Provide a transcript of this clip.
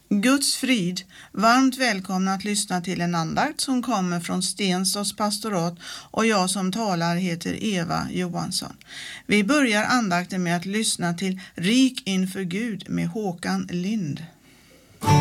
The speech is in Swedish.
Guds frid, varmt välkomna att lyssna till en andakt som kommer från Stenstads pastorat och jag som talar heter Eva Johansson. Vi börjar andakten med att lyssna till Rik inför Gud med Håkan Lind.